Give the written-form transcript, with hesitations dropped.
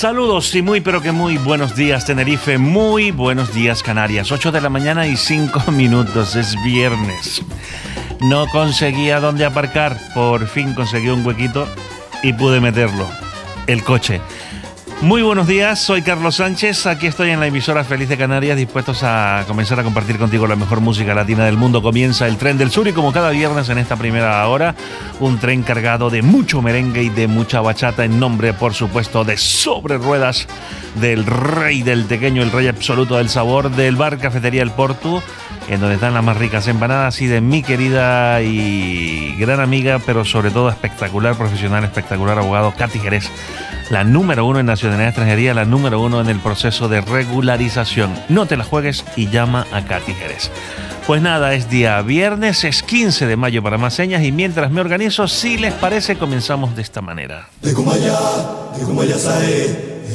Saludos y muy pero que muy buenos días Tenerife, muy buenos días Canarias, 8 de la mañana y 5 minutos, es viernes. No conseguía dónde aparcar, por fin conseguí un huequito y pude meterlo, el coche. Muy buenos días, soy Carlos Sánchez, aquí estoy en la emisora Feliz de Canarias, dispuestos a comenzar a compartir contigo la mejor música latina del mundo. Comienza el Tren del Sur y como cada viernes en esta primera hora, un tren cargado de mucho merengue y de mucha bachata en nombre, por supuesto, de Sobre Ruedas, del rey del tequeño, el rey absoluto del sabor, del bar Cafetería El Portu, en donde están las más ricas empanadas, y de mi querida y gran amiga, pero sobre todo espectacular profesional, espectacular abogado, Katy Jerez. La número 1 en nacionalidad extranjería, la número 1 en el proceso de regularización. No te la juegues y llama a Katy Jerez. Pues nada, es día viernes, es 15 de mayo para más señas, y mientras me organizo, si les parece, comenzamos de esta manera. De Kumaya Sae.